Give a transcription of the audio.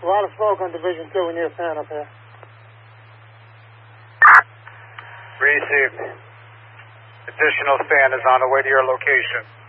A lot of smoke on Division 2. We need a fan up here. Received. Additional fan is on the way to your location.